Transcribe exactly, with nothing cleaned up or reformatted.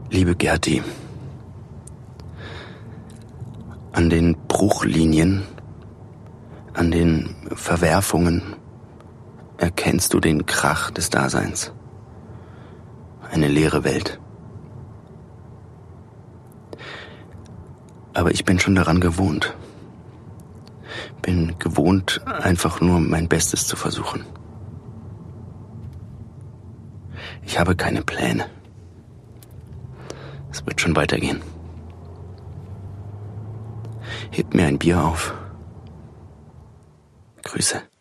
Liebe Gerti, an den Bruchlinien, an den Verwerfungen erkennst du den Krach des Daseins. Eine leere Welt. Aber ich bin schon daran gewohnt. Bin gewohnt, einfach nur mein Bestes zu versuchen. Ich habe keine Pläne. Es wird schon weitergehen. Heb mir ein Bier auf. Grüße.